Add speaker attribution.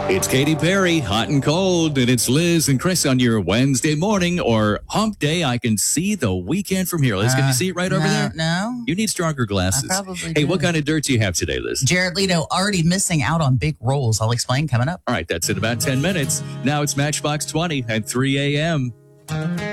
Speaker 1: It's Katy Perry, hot and cold, and it's Liz and Chris on your Wednesday morning or hump day. I can see the weekend from here. Liz, can you see it right over there?
Speaker 2: No.
Speaker 1: You need stronger glasses.
Speaker 2: I probably
Speaker 1: Hey,
Speaker 2: do.
Speaker 1: what kind of dirt do you have today, Liz?
Speaker 2: Jared Leto already missing out on big roles. I'll explain coming up.
Speaker 1: All right, that's in about 10 minutes. Now it's Matchbox 20 at 3 a.m.